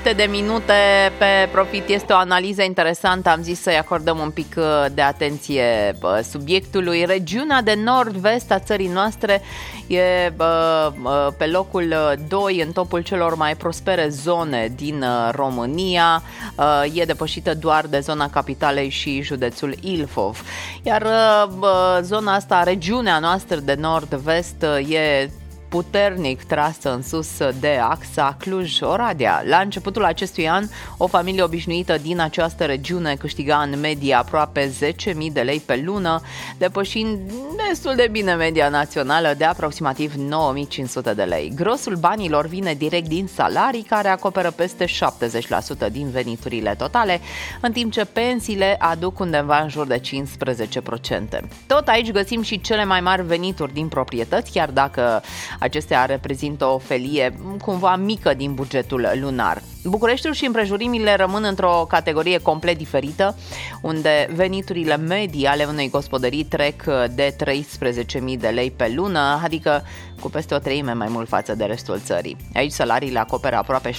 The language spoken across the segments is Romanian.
De minute pe Profit este o analiză interesantă, am zis să-i acordăm un pic de atenție subiectului. Regiunea de nord-vest a țării noastre e pe locul 2 în topul celor mai prospere zone din România, e depășită doar de zona capitalei și județul Ilfov. Iar zona asta, regiunea noastră de nord-vest, e puternic trasă în sus de axa Cluj-Oradea. La începutul acestui an, o familie obișnuită din această regiune câștiga în medie aproape 10.000 de lei pe lună, depășind destul de bine media națională de aproximativ 9.500 de lei. Grosul banilor vine direct din salarii, care acoperă peste 70% din veniturile totale, în timp ce pensiile aduc undeva în jur de 15%. Tot aici găsim și cele mai mari venituri din proprietăți, chiar dacă acestea reprezintă o felie cumva mică din bugetul lunar. Bucureștiul și împrejurimile rămân într-o categorie complet diferită, unde veniturile medii ale unei gospodării trec de 13.000 de lei pe lună, adică cu peste o treime mai mult față de restul țării. Aici salariile acoperă aproape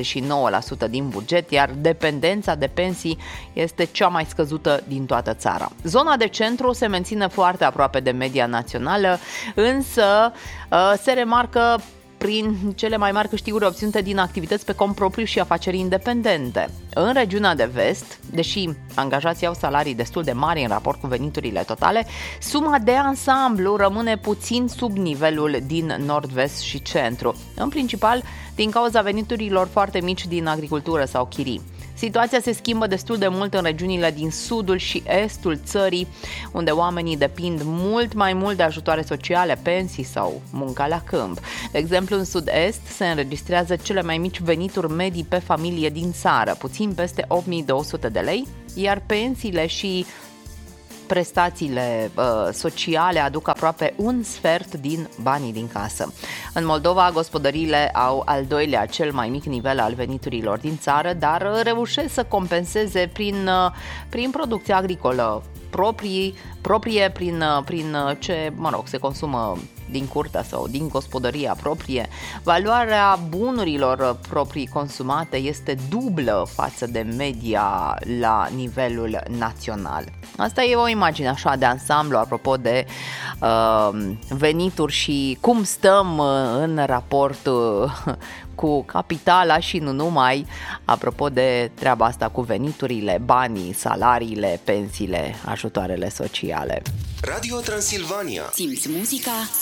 79% din buget, iar dependența de pensii este cea mai scăzută din toată țara. Zona de centru se menține foarte aproape de media națională, însă se remarcă prin cele mai mari câștiguri obținute din activități pe cont propriu și afaceri independente. În regiunea de vest, deși angajații au salarii destul de mari în raport cu veniturile totale, suma de ansamblu rămâne puțin sub nivelul din nord-vest și centru, în principal din cauza veniturilor foarte mici din agricultură sau chirii. Situația se schimbă destul de mult în regiunile din sudul și estul țării, unde oamenii depind mult mai mult de ajutoare sociale, pensii sau munca la câmp. De exemplu, în sud-est se înregistrează cele mai mici venituri medii pe familie din țară, puțin peste 8.200 de lei, iar pensiile și prestațiile sociale aduc aproape un sfert din banii din casă. În Moldova, gospodăriile au al doilea cel mai mic nivel al veniturilor din țară, dar reușesc să compenseze prin producția agricolă proprie prin ce, se consumă din curtea sau din gospodăria proprie. Valoarea bunurilor proprii consumate este dublă față de media la nivelul național. Asta e o imagine așa de ansamblu apropo de venituri și cum stăm în raport cu capitala și nu numai, apropo de treaba asta cu veniturile, banii, salariile, pensiile, ajutoarele sociale. Radio Transilvania. Simți muzica